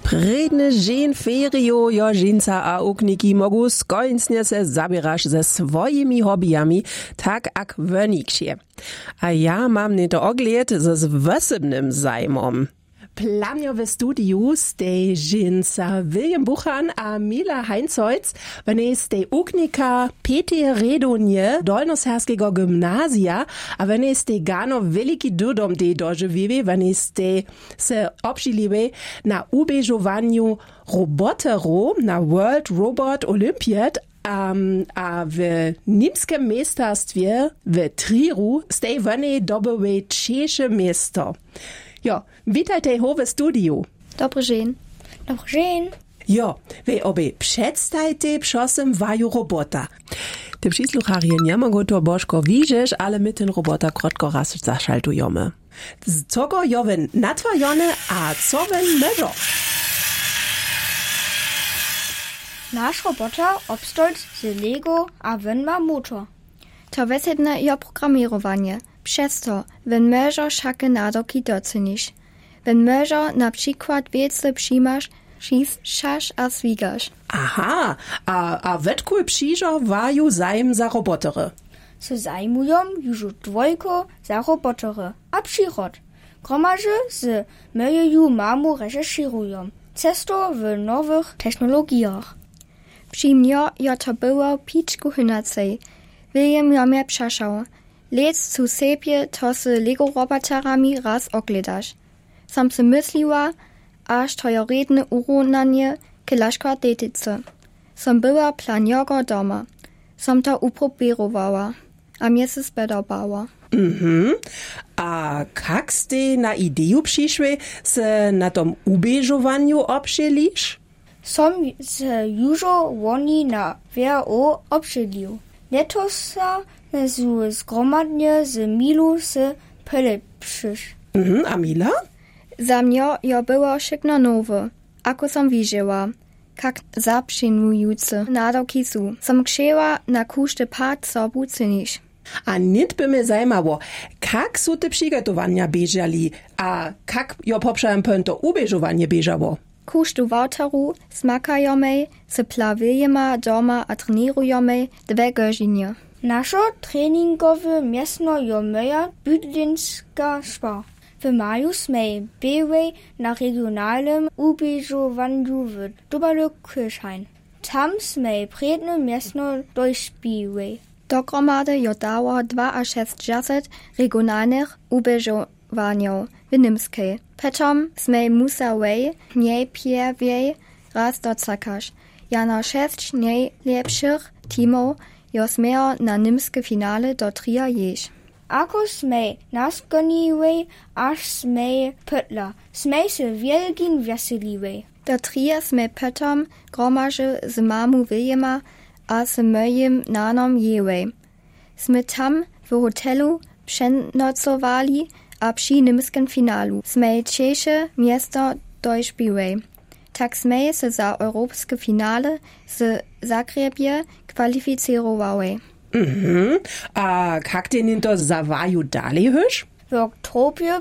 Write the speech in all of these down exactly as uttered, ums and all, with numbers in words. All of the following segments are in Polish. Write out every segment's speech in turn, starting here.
Predne žen ferio jo ženca a okniki mogu skończnie se zabieraš ze svojimi hobbyami, tak ak wönikšie. A ja mam neto ogled ze zwösebnym zajmom. Plamjowe studiu stej ženca William Buchan a Mila Heinzholz, wenn stej uknika Peter Redonje Dolnosherskiego gymnazja, a wenn stej gano veliki dudom de dożywiły, wenn stej se obšiliły na ubeżowaniu robotero na World Robot Olympiad, Um, a w niemskim mestarstwie w Triru stej wone dobyły trzecie miejsce. Jo, witajte ho w studiu. Dobry dzień. Dobry dzień. Jo, wy obie przedstajte przosem waju robota. Ty przysłucharie nie mogą to bożko widzieć, ale my ten robota krótko raz zaszaltujemy. Co go jowen natwajone, a co wen meżo? Nasz robota obstolt z Lego, a wen ma motor. To wesebne jo programowanie. Przez to, wenn możesz wszakie nadoki docenisz. Wenn możesz na przykład więcej przyjmasz, szasz a zwigasz. Aha, a, a wetkuj przyjżo waju zajem za robotery. Se zajmują już dwojko za robotery, a przyrod. Gromaże z myjeju mamu recherchirują. Cesto w nowych technologiach. Przyjmio jo to było piczku hynacej. William jo mnie przeszał. Lec zu sepie to se Lego-roboterami raz ogledaš. Sam se mysliła, aż to jo redne urównanie kilaszka detice. Som była planjogo doma. Som to uprobirowała, a mnie se spodobała. Mhm. A kak ste na ideju przyszły, se na tom ubeżowaniu obšeliš? Som se južo woni na W O obšelił. Letosa zu zgromadnie z Milu se pelepšiš. Mhm, a Mila? Za mňo jo było šikno nowe, ako som widziała, kak zapřinujuce nadoki su. Som kšeła na kušte pat sobu ceniš. A nit by me zajmało, kak su te przygotowania bieżali, a kak jo poprzałem pęto ubeżowanie bieżało? Kuštu Wouteru smakajome, se plawijema doma a trenirujome dve gožinje. Nasze treningowe miestno jo moja bydlinska szpa. W maju sme były na regionalnym ubeżowaniu w Doberle-Kirchhain. Tam sme predne miestno dośpiły. Dogromady jo dało dwa a sześćdziesiąt regionalnych ubeżowaniów w Niemskiej. Potom sme musały najpierwiej raz docakać. Jano sześć najlepszych teamów jo smejo na niemskie finale do tria jež. Ako sme naskoniły, aż sme pytla. Sme se wielkin weseliły. Do tria sme potom gromaže z mamu Williama a z moim nanom jeły. Sme tam w hotelu przenocowali a przy niemskim finalu sme trzecie miasto dośpiły. Tak sme se za europejskie finale z Zagrebie kwalificerowały. Mhm. A kak ty to zawaju dalej hysz? W oktobie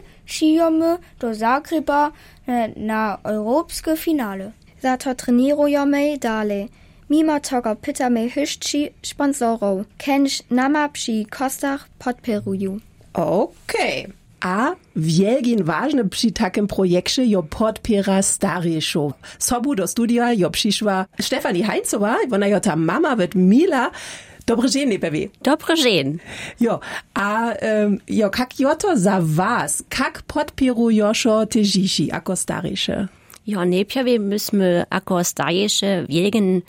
przyjemy do Zagreba na, na europejskie finale. Za to trenirujemy dalej. Mimo tego pytamy hyszczy sponsorów, kenż nama przy kostach podpierują. Okej. Okay. A wielgin ważny przy takim projekcie jo podpiera starejszów. Sobu do studia jo przyszła Stefanie Heinzowa, ona jo ta mama wird Mila. Dobry dzień, lepewie. Dobry dzień. Jo, a um, jo, kak jo to za was? Kak podpierujoszo te dzieci jako starejsze? Jo, najpierw myśmy jako starejsze wielgin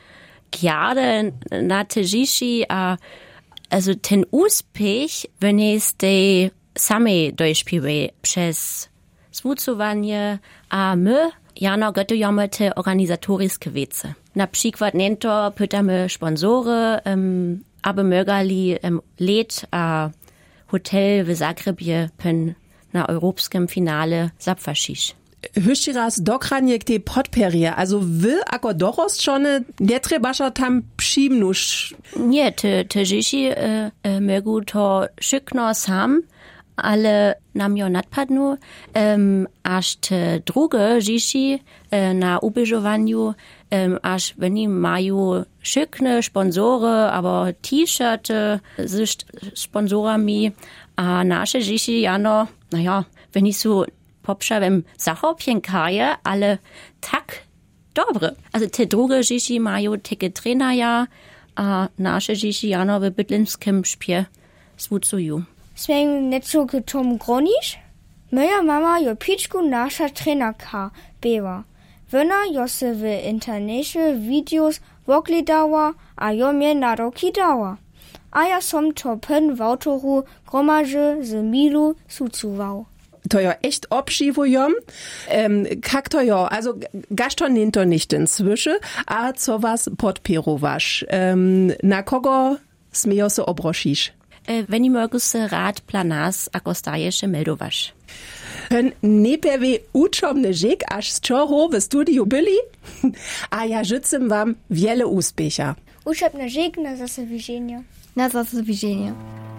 kjade na te dzieci, a also ten uspech, wenn es te same dośpiły przez zwucowanie, a my jano gotujemy te organizatorskie wiece. Na przykład nento pytamy sponsory, um, aby mögali um, let a hotel w Zagrebie pen na europejskim finale zapfaszić. Hyšći raz dokranjek te podperje, also wy ako dorosčone nie trebaša tam přimnuš? Nie, te, te dzieci e, e, mogą to szykno sam, ale nam jo nadpadnu, um, aż te drugie dzieci uh, na ubeżowaniu, um, aż oni mają szykne sponsory, aber T-shirty z sponsorami, a nasze dzieci, ano, naja, oni są poprzedem zachopienkaje, ale tak dobre. Also te drugie dzieci mają takie trenaja, a nasze dzieci, ano, w bydlinskim szpie zwucują. Smiem nieco k tomu groniš? Moja mama jo pičku naša trenerka była. Wona jo se w internecie videos wogledała, a jo mnie na roki dała. A ja som to pen w autoru gromaży z milu sucuwał. To jo echt obschiwujom. Ähm, kak to jo, also gaš to ninto nicht inzwischen, a co was podpirowaš? Ähm, na kogo smiejo se obrošiš? Wenn ich mögus rad planas akostaješe meldovaš. Pen nepewe učobny žik až z čoho v studiu byli, a ja žycem wam wiele úspěcha. Učebny žik na zase widzenia. Na zase widzenia.